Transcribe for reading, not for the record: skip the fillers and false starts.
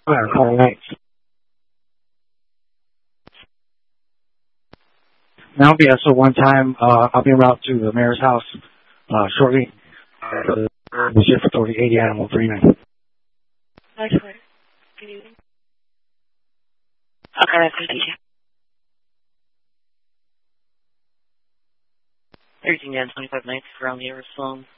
Call right. Now, yeah, so one time, I'll be en route to the mayor's house, shortly. The shift authority 80 Animal 39. Excellent. Good evening. How can I present you? 13 and 25 nights around the Arizona.